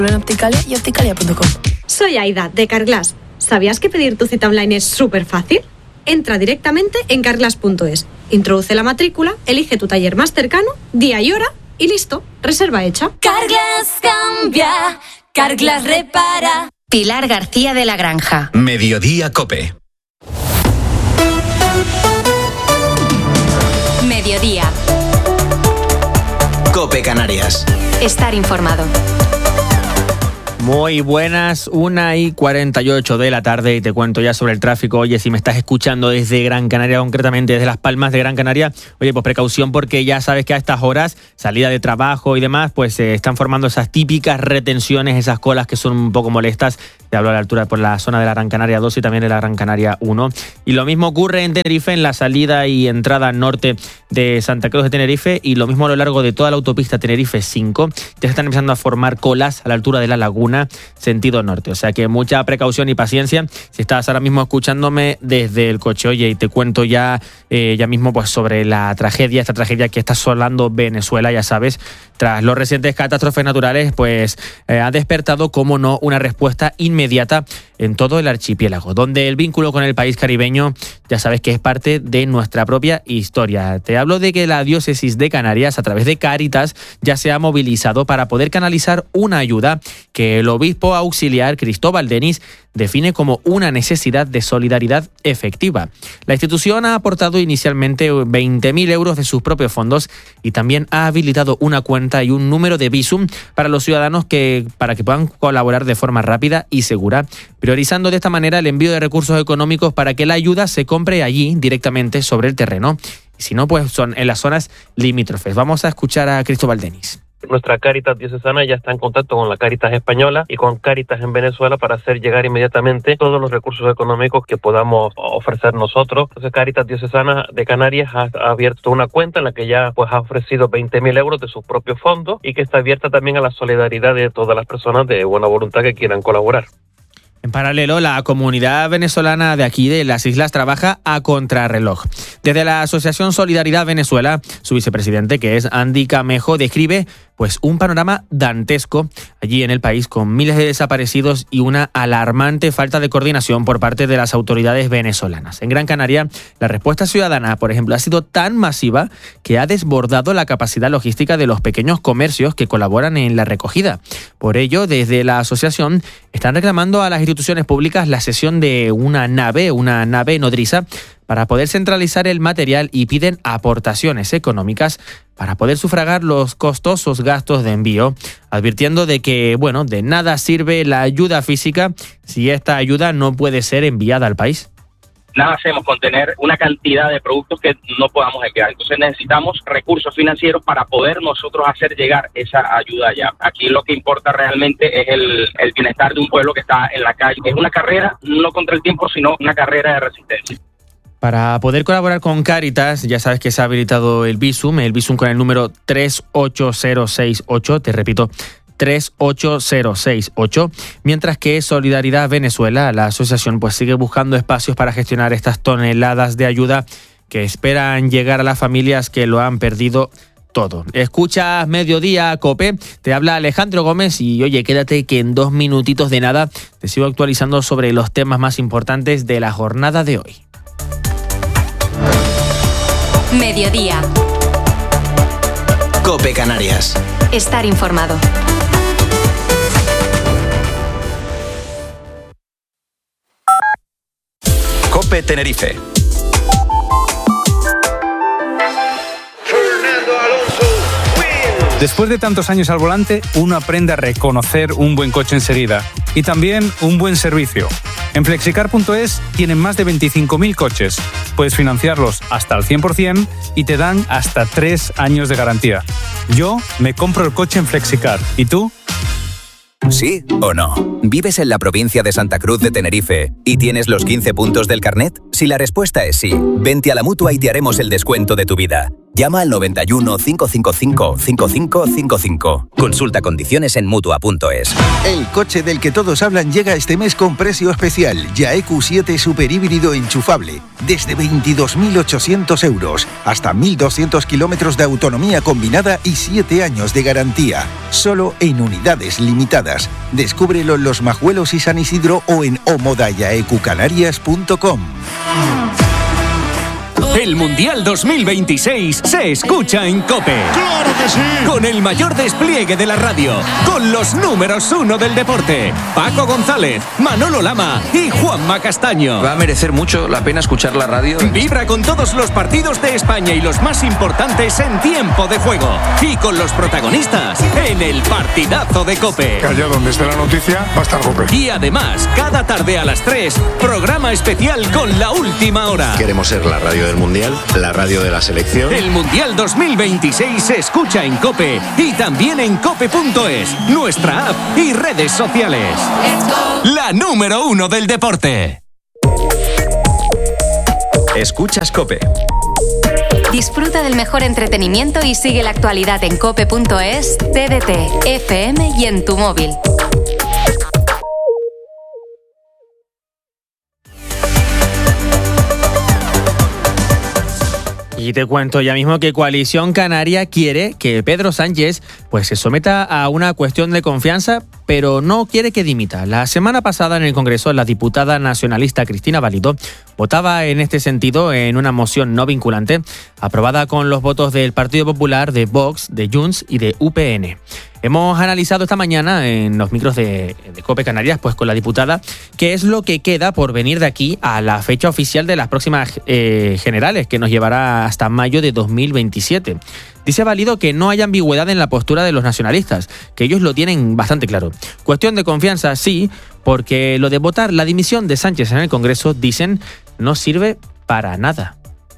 En Opticalia y opticalia.com. Soy Aida, de Carglass. ¿Sabías que pedir tu cita online es súper fácil? Entra directamente en carglass.es, introduce la matrícula, elige tu taller más cercano, día y hora y listo, reserva hecha. Carglass cambia, Carglass repara. Pilar García de la Granja. Mediodía COPE. Mediodía. COPE Canarias. Estar informado. Muy buenas, 1:48 de la tarde y te cuento ya sobre el tráfico. Oye, si me estás escuchando desde Gran Canaria, concretamente desde Las Palmas de Gran Canaria, oye, pues precaución porque ya sabes que a estas horas, salida de trabajo y demás, pues se están formando esas típicas retenciones, esas colas que son un poco molestas. Te hablo a la altura por la zona de la Gran Canaria 2 y también de la Gran Canaria 1. Y lo mismo ocurre en Tenerife, en la salida y entrada norte de Santa Cruz de Tenerife, y lo mismo a lo largo de toda la autopista Tenerife 5. Ya se están empezando a formar colas a la altura de la laguna, sentido norte. O sea que mucha precaución y paciencia si estás ahora mismo escuchándome desde el coche. Oye, y te cuento ya mismo pues sobre esta tragedia que está asolando Venezuela, ya sabes. Tras los recientes catástrofes naturales, pues ha despertado, como no, una respuesta inmediata en todo el archipiélago, donde el vínculo con el país caribeño, ya sabes que es parte de nuestra propia historia. Te hablo de que la diócesis de Canarias, a través de Cáritas, ya se ha movilizado para poder canalizar una ayuda que el obispo auxiliar Cristóbal Denis define como una necesidad de solidaridad efectiva. La institución ha aportado inicialmente 20.000 euros de sus propios fondos y también ha habilitado una cuenta y un número de Bizum para los ciudadanos para que puedan colaborar de forma rápida y segura, priorizando de esta manera el envío de recursos económicos para que la ayuda se compre allí directamente sobre el terreno. Y si no, pues son en las zonas limítrofes. Vamos a escuchar a Cristóbal Denis. Nuestra Cáritas diocesana ya está en contacto con la Cáritas española y con Cáritas en Venezuela para hacer llegar inmediatamente todos los recursos económicos que podamos ofrecer nosotros. Entonces, Cáritas diocesana de Canarias ha abierto una cuenta en la que ya pues ha ofrecido 20.000 euros de sus propios fondos y que está abierta también a la solidaridad de todas las personas de buena voluntad que quieran colaborar. En paralelo, la comunidad venezolana de aquí, de las islas, trabaja a contrarreloj. Desde la Asociación Solidaridad Venezuela, su vicepresidente, que es Andy Camejo, describe pues un panorama dantesco allí en el país, con miles de desaparecidos y una alarmante falta de coordinación por parte de las autoridades venezolanas. En Gran Canaria, la respuesta ciudadana, por ejemplo, ha sido tan masiva que ha desbordado la capacidad logística de los pequeños comercios que colaboran en la recogida. Por ello, desde la asociación están reclamando a las instituciones públicas la cesión de una nave nodriza para poder centralizar el material y piden aportaciones económicas para poder sufragar los costosos gastos de envío, advirtiendo de que, de nada sirve la ayuda física si esta ayuda no puede ser enviada al país. Nada hacemos con tener una cantidad de productos que no podamos enviar. Entonces necesitamos recursos financieros para poder nosotros hacer llegar esa ayuda allá. Aquí lo que importa realmente es el bienestar de un pueblo que está en la calle. Es una carrera no contra el tiempo, sino una carrera de resistencia. Para poder colaborar con Cáritas, ya sabes que se ha habilitado el Bizum con el número 38068, te repito, 38068, mientras que Solidaridad Venezuela, la asociación, pues sigue buscando espacios para gestionar estas toneladas de ayuda que esperan llegar a las familias que lo han perdido todo. Escuchas Mediodía COPE, te habla Alejandro Gómez y oye, quédate que en 2 minutitos de nada te sigo actualizando sobre los temas más importantes de la jornada de hoy. Mediodía. COPE Canarias. Estar informado. COPE Tenerife. Después de tantos años al volante, uno aprende a reconocer un buen coche enseguida y también un buen servicio. En Flexicar.es tienen más de 25.000 coches. Puedes financiarlos hasta al 100% y te dan hasta 3 años de garantía. Yo me compro el coche en Flexicar. ¿Y tú? ¿Sí o no? ¿Vives en la provincia de Santa Cruz de Tenerife y tienes los 15 puntos del carnet? Si Si la respuesta es sí, vente a la Mutua y te haremos el descuento de tu vida. Llama al 91 555 5555. Consulta condiciones en Mutua.es. El coche del que todos hablan llega este mes con precio especial. Ya EQ7 superhíbrido enchufable. Desde 22.800 euros. Hasta 1.200 kilómetros de autonomía combinada y 7 años de garantía. Solo en unidades limitadas. Descúbrelo en Los Majuelos y San Isidro o en omodayaecucanarias.com. El Mundial 2026 se escucha en COPE. ¡Claro que sí! Con el mayor despliegue de la radio, con los números 1 del deporte, Paco González, Manolo Lama y Juanma Castaño. Va a merecer mucho la pena escuchar la radio. Vibra con todos los partidos de España y los más importantes en tiempo de juego. Y con los protagonistas en el partidazo de COPE. Allá donde esté la noticia, va a estar COPE. Y además, cada tarde a las 3, programa especial con La Última Hora. Queremos ser la radio del Mundial, la radio de la selección. El Mundial 2026 se escucha en COPE y también en cope.es, nuestra app y redes sociales. La número 1 del deporte. Escuchas COPE. Disfruta del mejor entretenimiento y sigue la actualidad en cope.es, TDT, FM y en tu móvil. Y te cuento ya mismo que Coalición Canaria quiere que Pedro Sánchez pues se someta a una cuestión de confianza, pero no quiere que dimita. La semana pasada en el Congreso, la diputada nacionalista Cristina Valido votaba en este sentido en una moción no vinculante, aprobada con los votos del Partido Popular, de Vox, de Junts y de UPN. Hemos analizado esta mañana en los micros de COPE Canarias, pues con la diputada, qué es lo que queda por venir de aquí a la fecha oficial de las próximas generales, que nos llevará hasta mayo de 2027. Dice Valido que no hay ambigüedad en la postura de los nacionalistas, que ellos lo tienen bastante claro. Cuestión de confianza, sí, porque lo de votar la dimisión de Sánchez en el Congreso, dicen, no sirve para nada.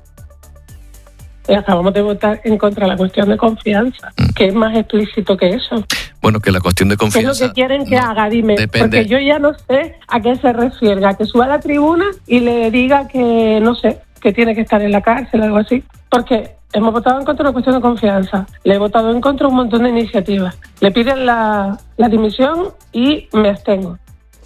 Acabamos de votar en contra de la cuestión de confianza, que es más explícito que eso. Bueno, que la cuestión de confianza... ¿Qué es lo que quieren que haga? Dime, depende. Porque yo ya no sé a qué se refiere, a que suba a la tribuna y le diga que, no sé, que tiene que estar en la cárcel o algo así. Porque hemos votado en contra de la cuestión de confianza, le he votado en contra un montón de iniciativas, le piden la dimisión y me abstengo.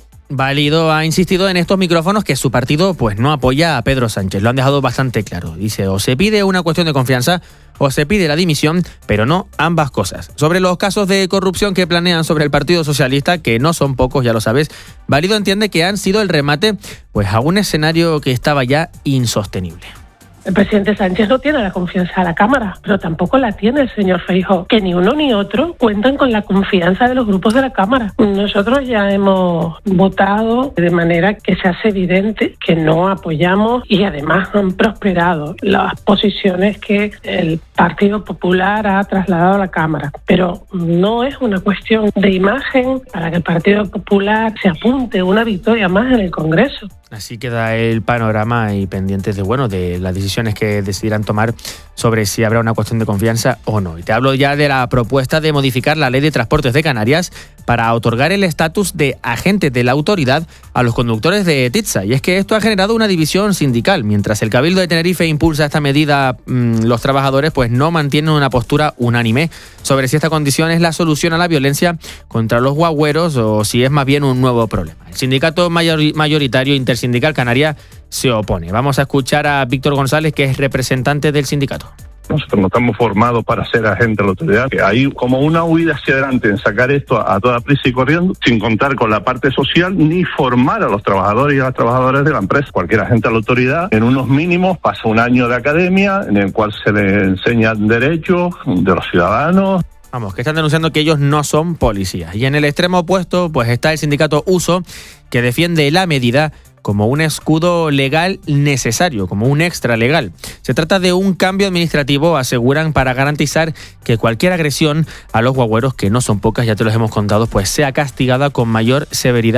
Valido ha insistido en estos micrófonos que su partido pues no apoya a Pedro Sánchez. Lo han dejado bastante claro. Dice, o se pide una cuestión de confianza o se pide la dimisión, pero no ambas cosas. Sobre los casos de corrupción que planean sobre el Partido Socialista, que no son pocos, ya lo sabes, Valido entiende que han sido el remate pues a un escenario que estaba ya insostenible. El presidente Sánchez no tiene la confianza de la Cámara, pero tampoco la tiene el señor Feijóo, que ni uno ni otro cuentan con la confianza de los grupos de la Cámara. Nosotros ya hemos votado de manera que se hace evidente que no apoyamos y además han prosperado las posiciones que el Partido Popular ha trasladado a la Cámara. Pero no es una cuestión de imagen para que el Partido Popular se apunte una victoria más en el Congreso. Así queda el panorama y pendientes de las decisiones que decidirán tomar sobre si habrá una cuestión de confianza o no. Y te hablo ya de la propuesta de modificar la Ley de Transportes de Canarias para otorgar el estatus de agente de la autoridad a los conductores de Titsa. Y es que esto ha generado una división sindical. Mientras el Cabildo de Tenerife impulsa esta medida, los trabajadores pues no mantienen una postura unánime sobre si esta condición es la solución a la violencia contra los guagüeros o si es más bien un nuevo problema. El sindicato mayoritario Intersindical Canaria se opone. Vamos a escuchar a Víctor González, que es representante del sindicato. Nosotros no estamos formados para ser agentes de la autoridad. Hay como una huida hacia adelante en sacar esto a toda prisa y corriendo, sin contar con la parte social, ni formar a los trabajadores y a las trabajadoras de la empresa. Cualquier agente de la autoridad, en unos mínimos, pasa un año de academia en el cual se le enseñan derechos de los ciudadanos. Vamos, que están denunciando que ellos no son policías. Y en el extremo opuesto, pues está el sindicato USO, que defiende la medida como un escudo legal necesario, como un extra legal. Se trata de un cambio administrativo, aseguran, para garantizar que cualquier agresión a los guagüeros, que no son pocas, ya te los hemos contado, pues sea castigada con mayor severidad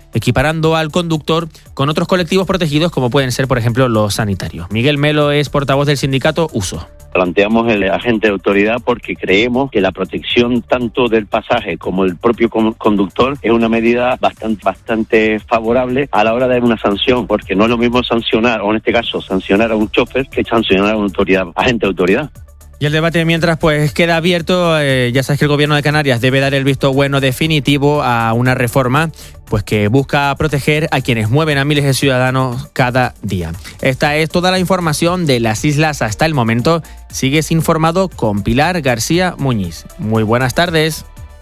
equiparando al conductor con otros colectivos protegidos como pueden ser, por ejemplo, los sanitarios. Miguel Melo es portavoz del sindicato USO. Planteamos el agente de autoridad porque creemos que la protección tanto del pasaje como del propio conductor es una medida bastante favorable a la hora de dar una sanción, porque no es lo mismo sancionar, o en este caso sancionar a un chofer, que sancionar a un agente de autoridad. Y el debate mientras pues queda abierto. Ya sabes que el gobierno de Canarias debe dar el visto bueno definitivo a una reforma pues que busca proteger a quienes mueven a miles de ciudadanos cada día. Esta es toda la información de las islas hasta el momento. Sigues informado con Pilar García Muñiz. Muy buenas tardes.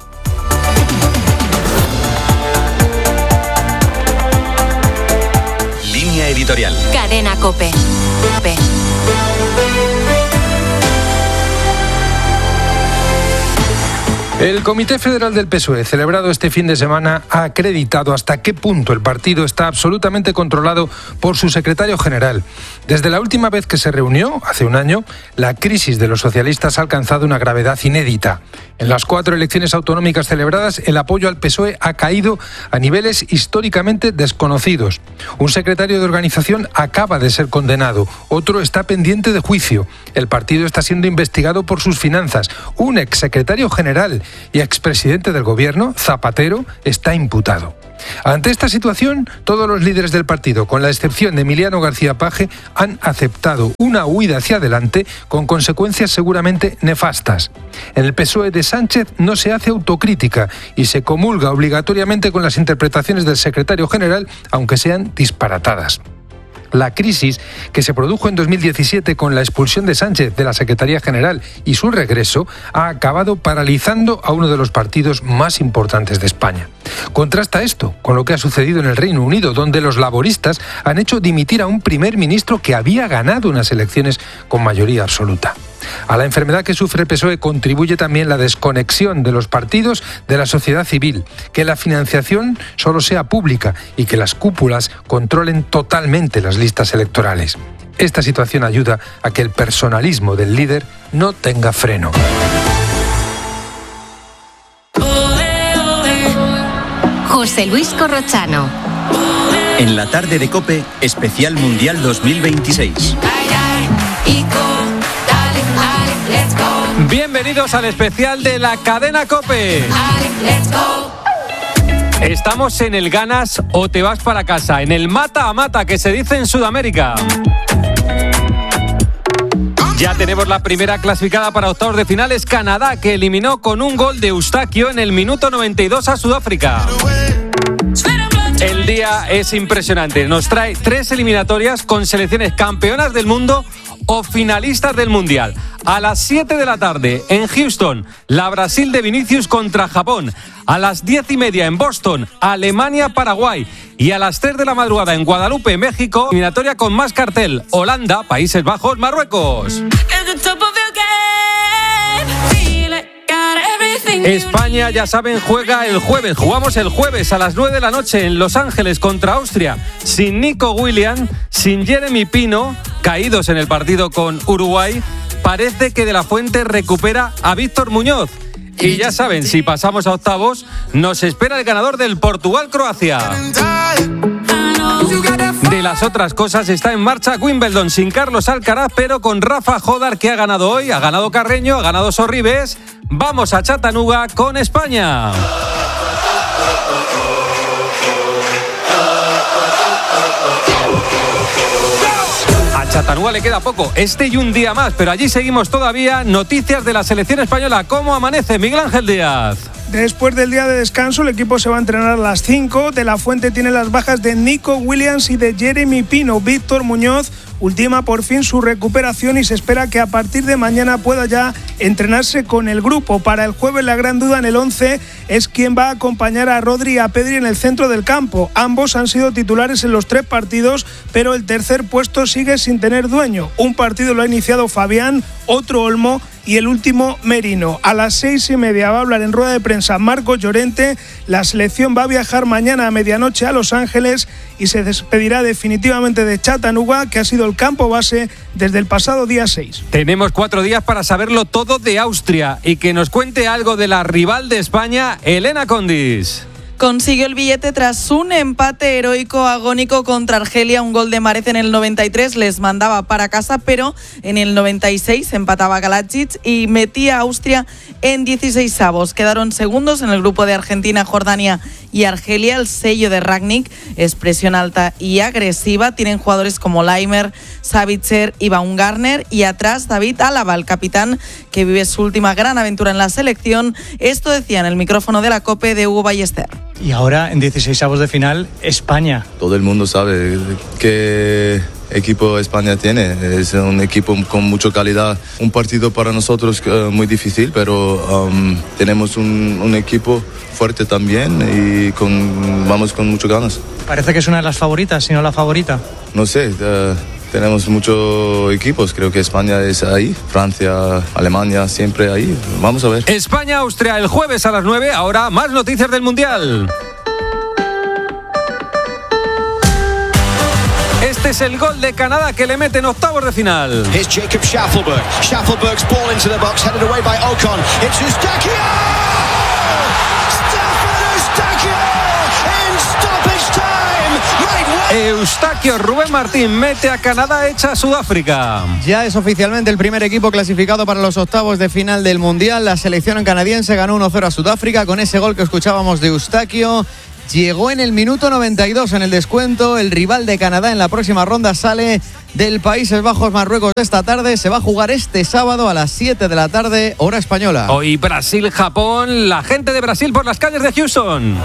Línea editorial. Cadena COPE. El Comité Federal del PSOE, celebrado este fin de semana, ha acreditado hasta qué punto el partido está absolutamente controlado por su secretario general. Desde la última vez que se reunió, hace un año, la crisis de los socialistas ha alcanzado una gravedad inédita. En las 4 elecciones autonómicas celebradas, el apoyo al PSOE ha caído a niveles históricamente desconocidos. Un secretario de organización acaba de ser condenado, otro está pendiente de juicio. El partido está siendo investigado por sus finanzas. Un exsecretario general y expresidente del gobierno, Zapatero, está imputado. Ante esta situación, todos los líderes del partido, con la excepción de Emiliano García Paje, han aceptado una huida hacia adelante con consecuencias seguramente nefastas. En el PSOE de Sánchez no se hace autocrítica y se comulga obligatoriamente con las interpretaciones del secretario general, aunque sean disparatadas. La crisis que se produjo en 2017 con la expulsión de Sánchez de la Secretaría General y su regreso ha acabado paralizando a uno de los partidos más importantes de España. Contrasta esto con lo que ha sucedido en el Reino Unido, donde los laboristas han hecho dimitir a un primer ministro que había ganado unas elecciones con mayoría absoluta. A la enfermedad que sufre el PSOE contribuye también la desconexión de los partidos de la sociedad civil, que la financiación solo sea pública y que las cúpulas controlen totalmente las listas electorales. Esta situación ayuda a que el personalismo del líder no tenga freno. José Luis Corrochano. En la tarde de COPE, especial Mundial 2026. Bienvenidos al especial de la cadena COPE. Estamos en el ganas o te vas para casa, en el mata a mata que se dice en Sudamérica. Ya tenemos la primera clasificada para octavos de finales, Canadá, que eliminó con un gol de Eustaquio en el minuto 92 a Sudáfrica. El día es impresionante, nos trae 3 eliminatorias con selecciones campeonas del mundo o finalistas del Mundial. A las 7 de la tarde en Houston, la Brasil de Vinicius contra Japón. A las 10:30 en Boston, Alemania-Paraguay. Y a las 3 de la madrugada en Guadalupe, México, eliminatoria con más cartel, Holanda, Países Bajos, Marruecos. España, ya saben, juega el jueves. Jugamos el jueves a las 9 de la noche en Los Ángeles contra Austria. Sin Nico Williams, sin Jeremy Pino, caídos en el partido con Uruguay. Parece que De la Fuente recupera a Víctor Muñoz. Y ya saben, si pasamos a octavos, nos espera el ganador del Portugal-Croacia. De las otras cosas, está en marcha Wimbledon sin Carlos Alcaraz, pero con Rafa Jodar, que ha ganado hoy, ha ganado Carreño, ha ganado Sorribes. Vamos a Chattanooga con España. A Chattanooga le queda poco, y un día más, pero allí seguimos todavía. Noticias de la selección española. ¿Cómo amanece Miguel Ángel Díaz? Después del día de descanso, el equipo se va a entrenar a las 5. De la Fuente tiene las bajas de Nico Williams y de Jeremy Pino. Víctor Muñoz ultima por fin su recuperación y se espera que a partir de mañana pueda ya entrenarse con el grupo. Para el jueves, la gran duda en el 11 es quién va a acompañar a Rodri y a Pedri en el centro del campo. Ambos han sido titulares en los 3 partidos, pero el tercer puesto sigue sin tener dueño. Un partido lo ha iniciado Fabián, otro Olmo y el último Merino. A las 6:30 va a hablar en rueda de prensa Marcos Llorente. La selección va a viajar mañana a medianoche a Los Ángeles y se despedirá definitivamente de Chattanooga, que ha sido el campo base desde el pasado día 6. Tenemos 4 días para saberlo todo de Austria y que nos cuente algo de la rival de España, Elena Condis. consiguió el billete tras un empate heroico agónico contra Argelia. Un gol de Mahrez en el 93 les mandaba para casa, pero en el 96 empataba Kalajic y metía a Austria en 16avos. Quedaron segundos en el grupo de Argentina, Jordania y Argelia. El sello de Rangnick es presión alta y agresiva. Tienen jugadores como Laimer, Savitzer y Baumgartner, y atrás David Álava, el capitán que vive su última gran aventura en la selección. Esto decía en el micrófono de la COPE de Hugo Ballester. Y ahora en 16avos de final, España. Todo el mundo sabe qué equipo España tiene. Es un equipo con mucha calidad. Un partido para nosotros muy difícil, pero tenemos un equipo fuerte también y vamos con muchas ganas. Parece que es una de las favoritas, si no la favorita. No sé, tenemos muchos equipos. Creo que España es ahí, Francia, Alemania, siempre ahí. Vamos a ver. España-Austria el jueves a las 9. Ahora más noticias del Mundial. Este es el gol de Canadá que le mete en octavos de final. Here's Jacob Schaffelberg. Schaffelberg's ball into the box, headed away by Ocon. It's Eustáquio! Stefan Eustáquio in stoppage time. Eustáquio, Rubén Martín mete a Canadá, hecha a Sudáfrica. Ya es oficialmente el primer equipo clasificado para los octavos de final del Mundial. La selección canadiense ganó 1-0 a Sudáfrica con ese gol que escuchábamos de Eustáquio. Llegó en el minuto 92 en el descuento. El rival de Canadá en la próxima ronda sale del Países Bajos, Marruecos esta tarde. Se va a jugar este sábado a las 7 de la tarde, hora española. Hoy Brasil-Japón. La gente de Brasil por las calles de Houston.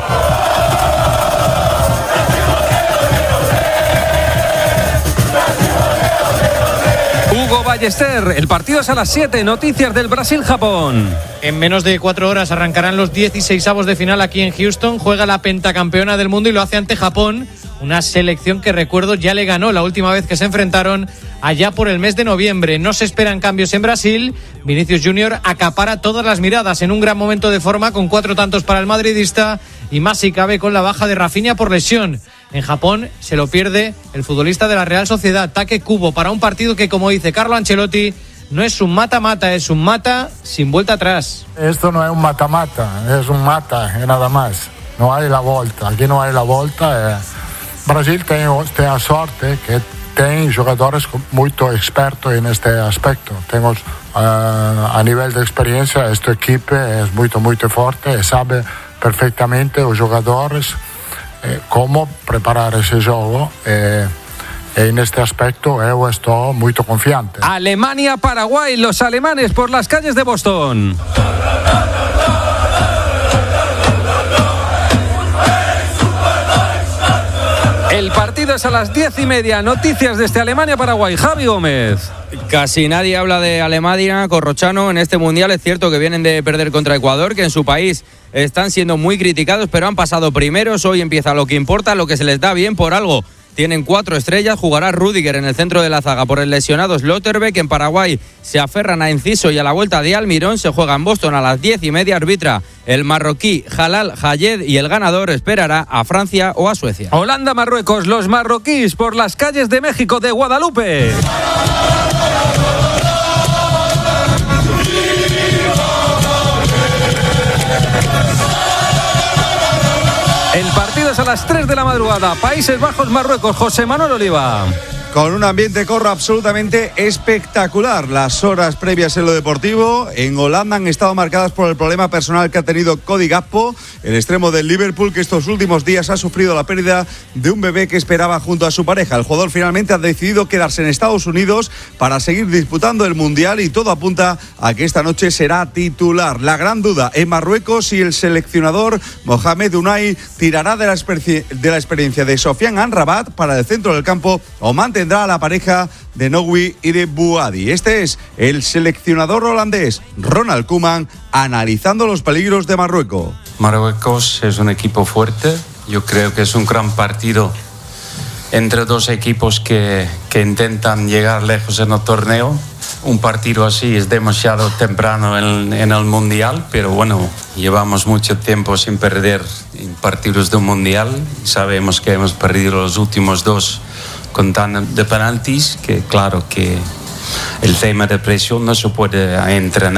Hugo Ballester, el partido es a las 7. Noticias del Brasil-Japón. En menos de 4 horas arrancarán los 16avos de final aquí en Houston. Juega la pentacampeona del mundo y lo hace ante Japón, una selección que, recuerdo, ya le ganó la última vez que se enfrentaron allá por el mes de noviembre. No se esperan cambios en Brasil. Vinicius Junior acapara todas las miradas en un gran momento de forma, con 4 tantos para el madridista y más si cabe con la baja de Rafinha por lesión. En Japón se lo pierde el futbolista de la Real Sociedad, Take Kubo, para un partido que, como dice Carlo Ancelotti, no es un mata-mata, es un mata sin vuelta atrás. Esto no es un mata-mata, es un mata y nada más. No hay la vuelta, aquí no hay la vuelta. Brasil tiene la suerte que tiene jugadores muy expertos en este aspecto. Tenemos a nivel de experiencia, este equipo es muy fuerte y sabe perfectamente los jugadores cómo preparar ese juego. En este aspecto yo estoy muy confiante. Alemania-Paraguay, los alemanes por las calles de Boston. El partido es a las 10:30. Noticias desde Alemania-Paraguay. Javi Gómez. Casi nadie habla de Alemania, Corrochano, en este Mundial. Es cierto que vienen de perder contra Ecuador, que en su país están siendo muy criticados, pero han pasado primeros. Hoy empieza lo que importa, lo que se les da bien por algo. Tienen 4 estrellas, jugará Rüdiger en el centro de la zaga por el lesionado Slotterbeck. En Paraguay se aferran a Enciso y a la vuelta de Almirón. Se juega en Boston a las 10:30, arbitra el marroquí Jalal Hayed y el ganador esperará a Francia o a Suecia. Holanda-Marruecos, los marroquíes por las calles de México, de Guadalupe. El partido es a las 3 de la madrugada. Países Bajos, Marruecos. José Manuel Oliva. Con un ambiente absolutamente espectacular. Las horas previas en lo deportivo en Holanda han estado marcadas por el problema personal que ha tenido Cody Gakpo, el extremo del Liverpool, que estos últimos días ha sufrido la pérdida de un bebé que esperaba junto a su pareja. El jugador finalmente ha decidido quedarse en Estados Unidos para seguir disputando el Mundial y todo apunta a que esta noche será titular. La gran duda en Marruecos, si el seleccionador Mohamed Unai tirará de la experiencia de Sofiane Amrabat para el centro del campo o mantendrá a la pareja de Nouri y de Bouhaddi. Este es el seleccionador holandés Ronald Koeman analizando los peligros de Marruecos. Marruecos es un equipo fuerte. Yo creo que es un gran partido entre dos equipos que intentan llegar lejos en el torneo. Un partido así es demasiado temprano en el Mundial, pero bueno, llevamos mucho tiempo sin perder en partidos de un Mundial. Sabemos que hemos perdido los últimos 2 con tan de penaltis, que claro que el tema de presión no se puede entrenar,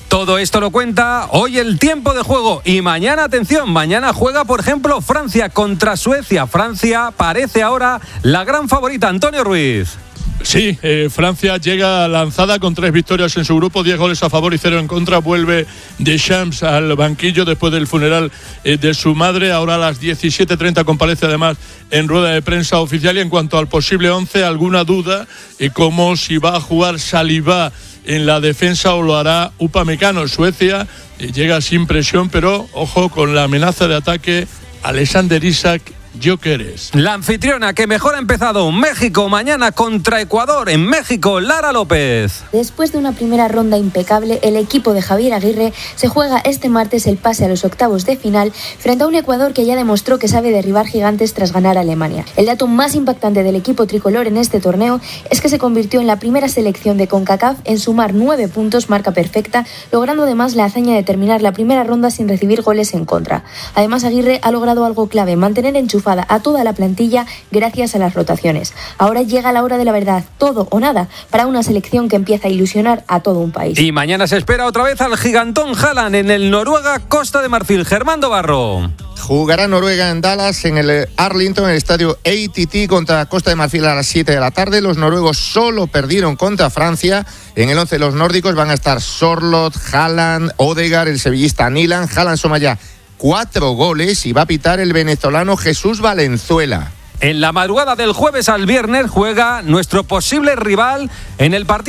Todo esto lo cuenta hoy el tiempo de juego. Y mañana, atención, mañana juega, por ejemplo, Francia contra Suecia. Francia parece ahora la gran favorita. Antonio Ruiz. Sí, Francia llega lanzada con 3 victorias en su grupo, 10 goles a favor y 0 en contra. Vuelve Deschamps al banquillo después del funeral de su madre. Ahora a las 17:30 comparece además en rueda de prensa oficial. Y en cuanto al posible 11, alguna duda, como si va a jugar Saliba en la defensa o lo hará Upamecano. Suecia llega sin presión, pero ojo con la amenaza de ataque Alexander Isak. Gyökeres. La anfitriona que mejor ha empezado, México, mañana contra Ecuador. En México, Lara López. Después de una primera ronda impecable, el equipo de Javier Aguirre se juega este martes el pase a los octavos de final frente a un Ecuador que ya demostró que sabe derribar gigantes tras ganar a Alemania. El dato más impactante del equipo tricolor en este torneo es que se convirtió en la primera selección de CONCACAF en sumar 9 puntos, marca perfecta, logrando además la hazaña de terminar la primera ronda sin recibir goles en contra. Además, Aguirre ha logrado algo clave, mantener enchufada a toda la plantilla gracias a las rotaciones. Ahora llega la hora de la verdad, todo o nada, para una selección que empieza a ilusionar a todo un país. Y mañana se espera otra vez al gigantón Haaland en el Noruega Costa de Marfil. Germán Barro. Jugará Noruega en Dallas, en el Arlington, en el estadio ATT contra Costa de Marfil a las 7 de la tarde. Los noruegos solo perdieron contra Francia. En el 11 de los nórdicos van a estar Sorloth, Haaland, Odegaard, el sevillista Nilan. Haaland suma ya 4 goles y va a pitar el venezolano Jesús Valenzuela. En la madrugada del jueves al viernes juega nuestro posible rival en el partido